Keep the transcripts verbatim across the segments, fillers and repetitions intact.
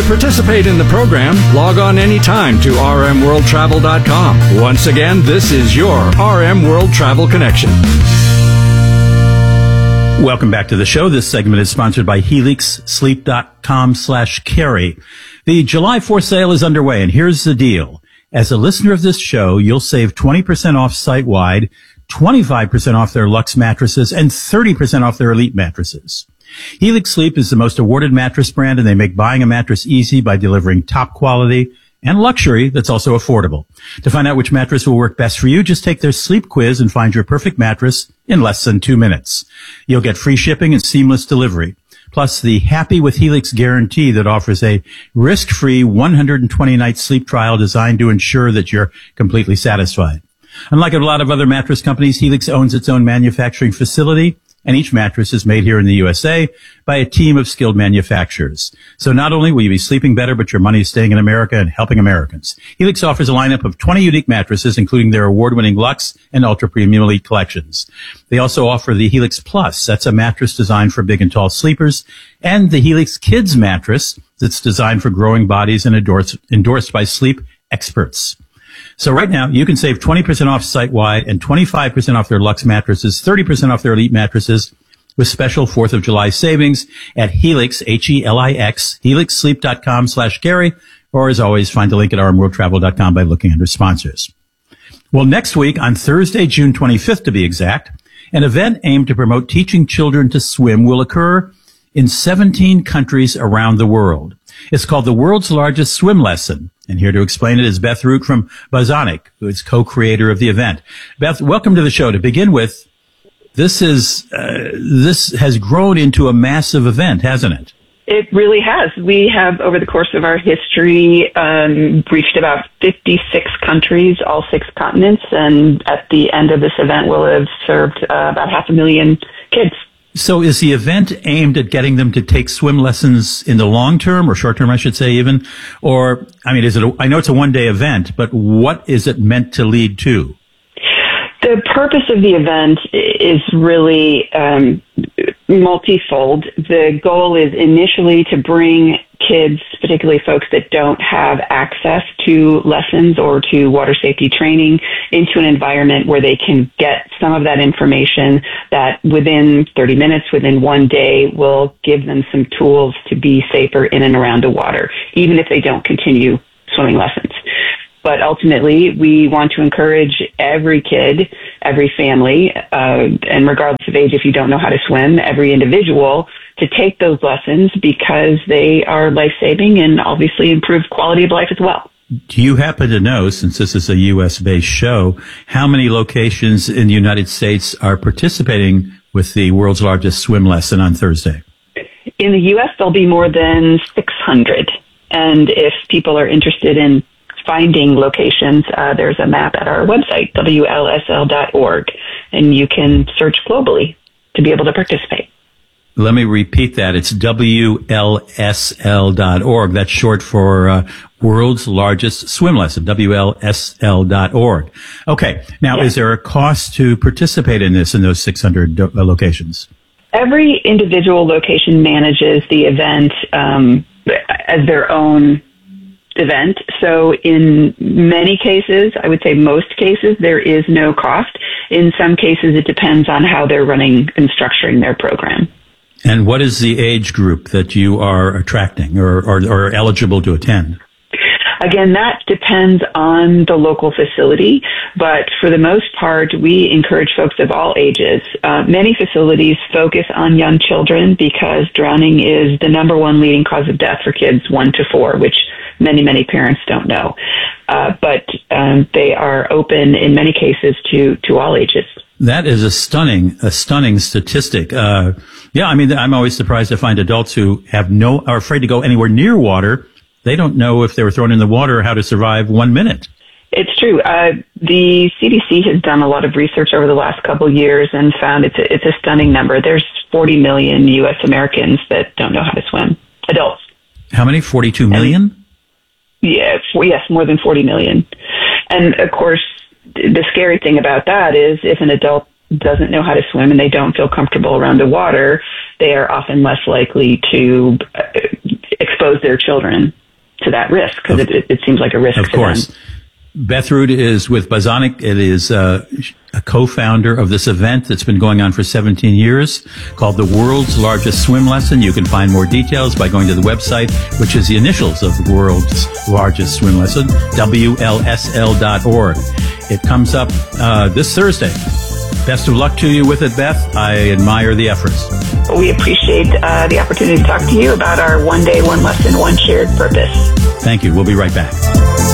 To participate in the program, log on anytime to r m world travel dot com. Once again, this is your R M World Travel Connection. Welcome back to the show. This segment is sponsored by helix sleep dot com slash carry. The July fourth sale is underway, and here's the deal. As a listener of this show, you'll save twenty percent off site-wide, twenty-five percent off their Luxe mattresses, and thirty percent off their Elite mattresses. Helix Sleep is the most awarded mattress brand, and they make buying a mattress easy by delivering top quality and luxury that's also affordable. To find out which mattress will work best for you, just take their sleep quiz and find your perfect mattress in less than two minutes. You'll get free shipping and seamless delivery, plus the Happy with Helix guarantee that offers a risk-free one hundred twenty night sleep trial designed to ensure that you're completely satisfied. Unlike a lot of other mattress companies, Helix owns its own manufacturing facility, and each mattress is made here in the U S A by a team of skilled manufacturers. So not only will you be sleeping better, but your money is staying in America and helping Americans. Helix offers a lineup of twenty unique mattresses, including their award-winning Luxe and Ultra Premium Elite collections. They also offer the Helix Plus. That's a mattress designed for big and tall sleepers, and the Helix Kids mattress that's designed for growing bodies and endorsed, endorsed by sleep experts. So right now, you can save twenty percent off site-wide and twenty-five percent off their Luxe mattresses, thirty percent off their Elite mattresses with special fourth of July savings at Helix, H E L I X, helix sleep dot com slash Gary, or as always, find the link at r m world travel dot com by looking under sponsors. Well, next week, on Thursday, June twenty-fifth to be exact, an event aimed to promote teaching children to swim will occur in seventeen countries around the world. It's called the World's Largest Swim Lesson. And here to explain it is Beth Root from Bozonic, who is co-creator of the event. Beth, welcome to the show. To begin with, this is uh, this has grown into a massive event, hasn't it? It really has. We have, over the course of our history, um, reached about fifty-six countries, all six continents, and at the end of this event, we'll have served uh, about half a million kids. So is the event aimed at getting them to take swim lessons in the long term, or short term, I should say even? Or, I mean, is it a, I know it's a one day event, but what is it meant to lead to? The purpose of the event is really um, multifold. The goal is initially to bring kids, particularly folks that don't have access to lessons or to water safety training, into an environment where they can get some of that information that within thirty minutes, within one day, will give them some tools to be safer in and around the water, even if they don't continue swimming lessons. But ultimately, we want to encourage every kid, every family, uh, and regardless of age, if you don't know how to swim, every individual to take those lessons because they are life-saving and obviously improve quality of life as well. Do you happen to know, since this is a U S-based show, how many locations in the United States are participating with the World's Largest Swim Lesson on Thursday? In the U S, there'll be more than six hundred. And if people are interested in finding locations, uh, there's a map at our website, W L S L dot org, and you can search globally to be able to participate. Let me repeat that. It's W L S L dot org. That's short for uh, World's Largest Swim Lesson, W L S L dot org. Okay. Now, yeah. Is there a cost to participate in this in those six hundred do- uh, locations? Every individual location manages the event um, as their own event. So in many cases, I would say most cases, there is no cost. In some cases, it depends on how they're running and structuring their program. And what is the age group that you are attracting or, or, or eligible to attend? Again, that depends on the local facility, but for the most part, we encourage folks of all ages. Uh, many facilities focus on young children because drowning is the number one leading cause of death for kids one to four, which many, many parents don't know. Uh, but um, they are open in many cases to, to all ages. That is a stunning, a stunning statistic. Uh, yeah, I mean, I'm always surprised to find adults who have no, are afraid to go anywhere near water. They don't know if they were thrown in the water how to survive one minute. It's true. Uh, the C D C has done a lot of research over the last couple of years and found it's a, it's a stunning number. There's forty million U S Americans that don't know how to swim. Adults. How many? forty-two million? And, yeah, for, yes, more than forty million. And of course, the scary thing about that is if an adult doesn't know how to swim and they don't feel comfortable around the water, they are often less likely to expose their children to that risk, because it, it, it seems like a risk of to course. them. Beth Root is with Bosonic. It is uh, a co-founder of this event that's been going on for seventeen years, called the World's Largest Swim Lesson. You can find more details by going to the website, which is the initials of the World's Largest Swim Lesson, W L S L dot org. It comes up uh, this Thursday. Best of luck to you with it, Beth. I admire the efforts. We appreciate uh, the opportunity to talk to you about our one day, one lesson, one shared purpose. Thank you. We'll be right back.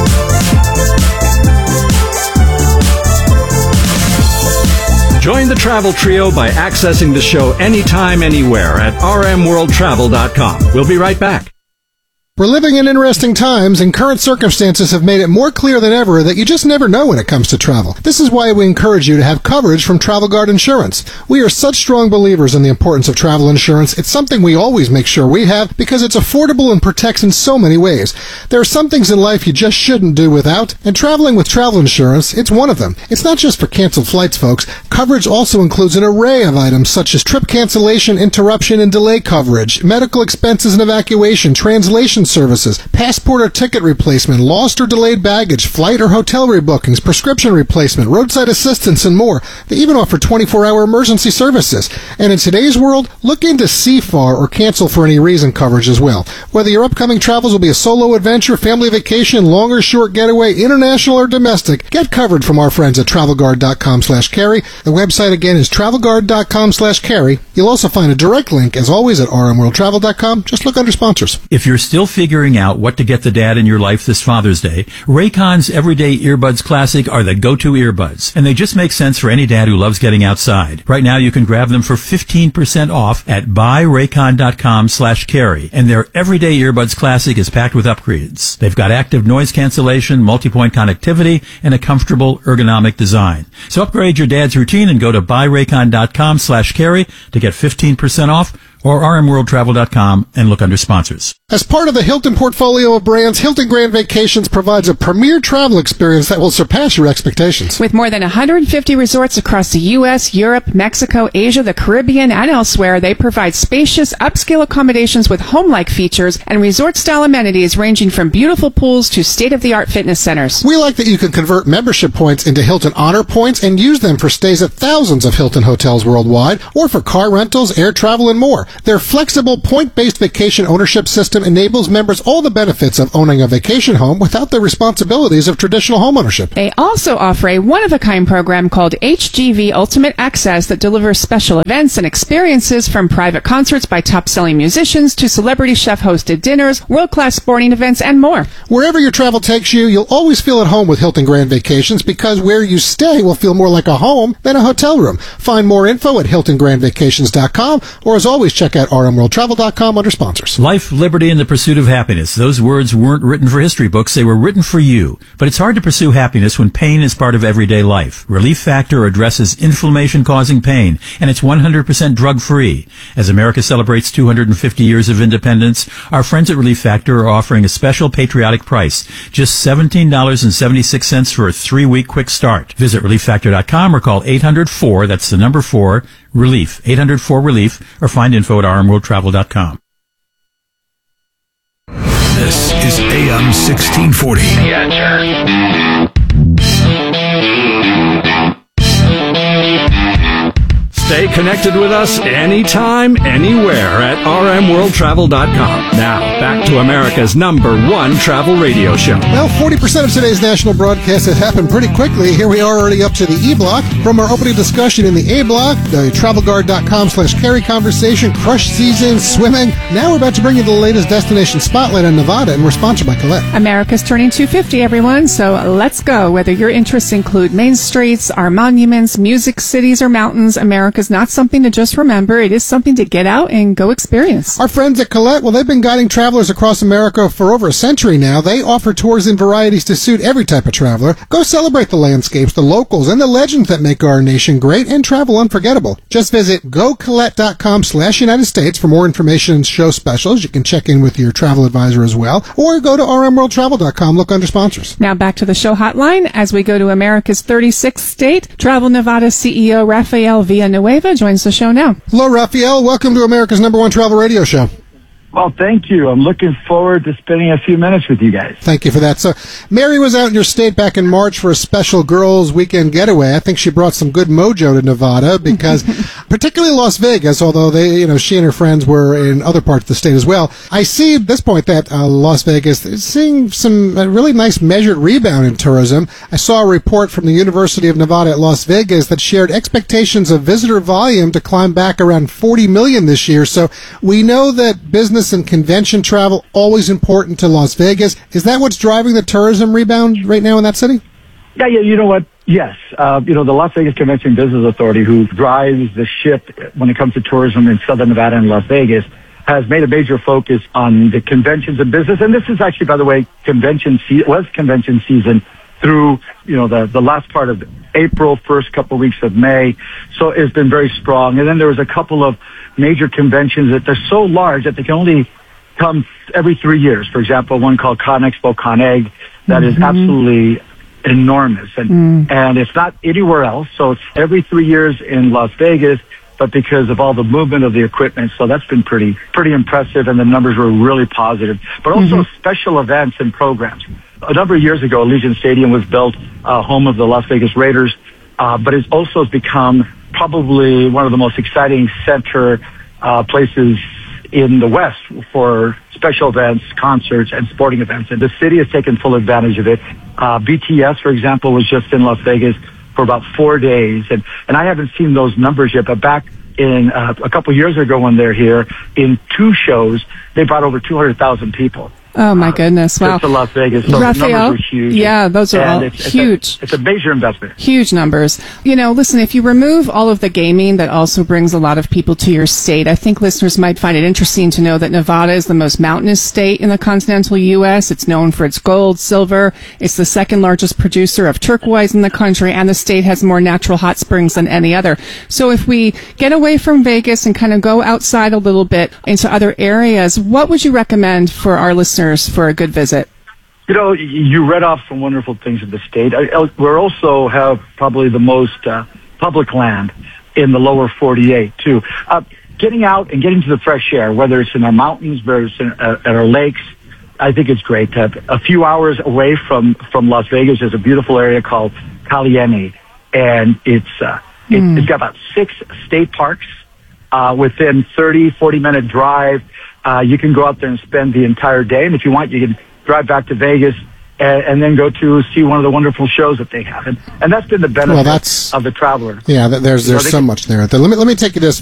Join the Travel Trio by accessing the show anytime, anywhere at r m world travel dot com. We'll be right back. We're living in interesting times, and current circumstances have made it more clear than ever that you just never know when it comes to travel. This is why we encourage you to have coverage from Travel Guard Insurance. We are such strong believers in the importance of travel insurance. It's something we always make sure we have because it's affordable and protects in so many ways. There are some things in life you just shouldn't do without, and traveling with travel insurance, it's one of them. It's not just for canceled flights, folks. Coverage also includes an array of items such as trip cancellation, interruption, and delay coverage, medical expenses and evacuation, translation services, passport or ticket replacement, lost or delayed baggage, flight or hotel rebookings, prescription replacement, roadside assistance, and more. They even offer twenty-four hour emergency services. And in today's world, look into C F A R or cancel for any reason coverage as well. Whether your upcoming travels will be a solo adventure, family vacation, long or short getaway, international or domestic, get covered from our friends at travel guard dot com slash carry. The website again is travel guard dot com slash carry. You'll also find a direct link, as always, at r m world travel dot com. Just look under sponsors. If you're still figuring out what to get the dad in your life this Father's Day, Raycon's Everyday Earbuds Classic are the go-to earbuds, and they just make sense for any dad who loves getting outside. Right now, you can grab them for fifteen percent off at buy raycon dot com slash carry, and their Everyday Earbuds Classic is packed with upgrades. They've got active noise cancellation, multi-point connectivity, and a comfortable ergonomic design. So upgrade your dad's routine and go to buy raycon dot com slash carry to get fifteen percent off, or r m world travel dot com and look under sponsors. As part of the Hilton portfolio of brands, Hilton Grand Vacations provides a premier travel experience that will surpass your expectations. With more than one hundred fifty resorts across the U S, Europe, Mexico, Asia, the Caribbean, and elsewhere, they provide spacious, upscale accommodations with home-like features and resort-style amenities ranging from beautiful pools to state-of-the-art fitness centers. We like that you can convert membership points into Hilton Honor Points and use them for stays at thousands of Hilton hotels worldwide, or for car rentals, air travel, and more. Their flexible, point-based vacation ownership system enables members all the benefits of owning a vacation home without the responsibilities of traditional homeownership. They also offer a one-of-a-kind program called H G V Ultimate Access that delivers special events and experiences, from private concerts by top-selling musicians to celebrity chef-hosted dinners, world-class sporting events, and more. Wherever your travel takes you, you'll always feel at home with Hilton Grand Vacations, because where you stay will feel more like a home than a hotel room. Find more info at hilton grand vacations dot com, or as always, check out r m world travel dot com under sponsors. Life, liberty, and the pursuit of happiness. Those words weren't written for history books. They were written for you. But it's hard to pursue happiness when pain is part of everyday life. Relief Factor addresses inflammation-causing pain, and it's one hundred percent drug-free. As America celebrates two hundred fifty years of independence, our friends at Relief Factor are offering a special patriotic price, just seventeen dollars and seventy-six cents for a three-week quick start. Visit relief factor dot com or call eight hundred four, that's the number four, relief, eight hundred four relief, or find info at r m world travel dot com. This is A M sixteen forty. The Answer. Stay connected with us anytime, anywhere at r m world travel dot com. Now, back to America's number one travel radio show. Well, forty percent of today's national broadcast has happened pretty quickly. Here we are already up to the E block. From our opening discussion in the A block, the travel guard dot com slash carry conversation, crush season, swimming. Now we're about to bring you the latest destination spotlight on Nevada, and we're sponsored by Colette. America's turning two hundred fifty, everyone, so let's go. Whether your interests include main streets, our monuments, music, cities, or mountains, America is not something to just remember. It is something to get out and go experience. Our friends at Colette, well, they've been guiding travelers across America for over a century now. They offer tours in varieties to suit every type of traveler. Go celebrate the landscapes, the locals, and the legends that make our nation great and travel unforgettable. Just visit go colette dot com slash United States for more information and show specials. You can check in with your travel advisor as well, or go to r m world travel dot com. Look under sponsors. Now back to the show hotline as we go to America's thirty-sixth state. Travel Nevada C E O Rafael Villanueva joins the show now. Hello, Rafael. Welcome to America's number one travel radio show. Well, thank you. I'm looking forward to spending a few minutes with you guys. Thank you for that. So, Mary was out in your state back in March for a special girls' weekend getaway. I think she brought some good mojo to Nevada because, particularly Las Vegas, although they, you know, she and her friends were in other parts of the state as well. I see at this point that uh, Las Vegas is seeing some uh, really nice measured rebound in tourism. I saw a report from the University of Nevada at Las Vegas that shared expectations of visitor volume to climb back around forty million this year. So we know that business and convention travel always important to Las Vegas. Is that what's driving the tourism rebound right now in that city? Yeah, yeah. You know what? Yes. Uh, you know, the Las Vegas Convention Business Authority, who drives the ship when it comes to tourism in Southern Nevada and Las Vegas, has made a major focus on the conventions and business. And this is actually, by the way, convention se- was convention season through, you know, the, the last part of April, first couple of weeks of May. So it's been very strong. And then there was a couple of major conventions that they're so large that they can only come every three years. For example, one called ConExpo ConEgg that mm-hmm. is absolutely enormous. And, mm. and it's not anywhere else. So it's every three years in Las Vegas, but because of all the movement of the equipment. So that's been pretty, pretty impressive. And the numbers were really positive, but also mm-hmm. special events and programs. A number of years ago, Allegiant Stadium was built, uh, home of the Las Vegas Raiders. Uh, but it also has become probably one of the most exciting center, uh, places in the West for special events, concerts, and sporting events. And the city has taken full advantage of it. Uh, B T S, for example, was just in Las Vegas for about four days. And, and I haven't seen those numbers yet, but back in uh, a couple years ago when they're here, in two shows, they brought over two hundred thousand people. Oh, my goodness. Wow. To Las Vegas. So Raphael, the numbers are huge. Yeah, those are and all it's, huge. It's a, it's a major investment. Huge numbers. You know, listen, if you remove all of the gaming that also brings a lot of people to your state, I think listeners might find it interesting to know that Nevada is the most mountainous state in the continental U S. It's known for its gold, silver. It's the second largest producer of turquoise in the country, and the state has more natural hot springs than any other. So if we get away from Vegas and kind of go outside a little bit into other areas, what would you recommend for our listeners for a good visit? You know, you read off some wonderful things of the state. We also have probably the most uh, public land in the lower forty-eight, too. Uh, getting out and getting to the fresh air, whether it's in our mountains, whether it's in, uh, at our lakes, I think it's great. Uh, a few hours away from, from Las Vegas, there's a beautiful area called Caliente, and it's, uh, it, mm. it's got about six state parks uh, within thirty, forty-minute drive. Uh, you can go out there and spend the entire day, and if you want, you can drive back to Vegas and, and then go to see one of the wonderful shows that they have. And, and that's been the benefit well, that's, of the traveler. Yeah, there's there's so much there. Let me let me take you this